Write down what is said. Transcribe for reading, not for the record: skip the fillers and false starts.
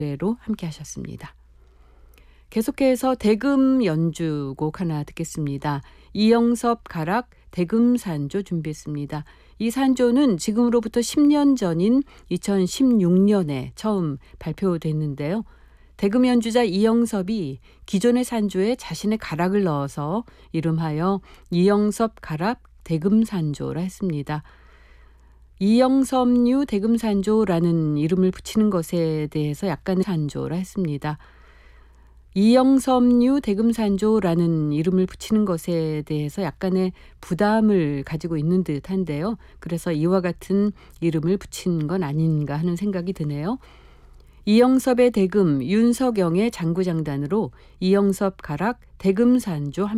노래로 함께 하셨습니다. 계속해서 대금 연주곡 하나 듣겠습니다. 이영섭 가락 대금산조 준비했습니다. 이 산조는 지금으로부터 10년 전인 2016년에 처음 발표됐는데요. 대금 연주자 이영섭이 기존의 산조에 자신의 가락을 넣어서 이름하여 이영섭 가락 대금산조라 했습니다. 이영섭류 대금산조라는 이름을 붙이는 것에 대해서 약간의 산조라 했습니다. 이영섭류 대금산조라는 이름을 붙이는 것에 대해서 약간의 부담을 가지고 있는 듯한데요. 그래서 이와 같은 이름을 붙인 건 아닌가 하는 생각이 드네요. 이영섭의 대금, 윤석영의 장구장단으로 이영섭 가락 대금산조